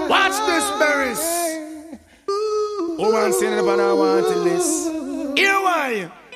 Watch this, Berries. Woman sitting up on our wanted list. Here why?